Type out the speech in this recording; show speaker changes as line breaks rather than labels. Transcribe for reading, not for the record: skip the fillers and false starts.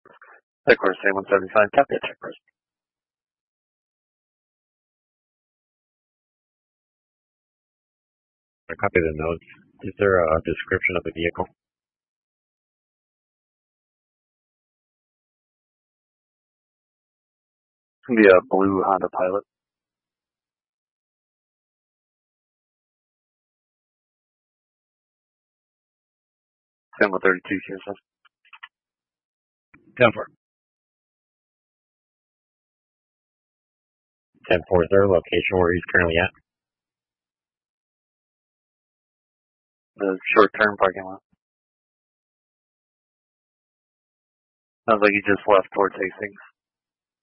Of course, A175, copy that check first.
I copy the notes. Is there a description of the vehicle?
It's going to be a blue Honda Pilot. Symbol 32 QSS.
10-4. 10-4, is there a location where he's currently at?
The short-term parking lot. Sounds like he just left towards Hastings.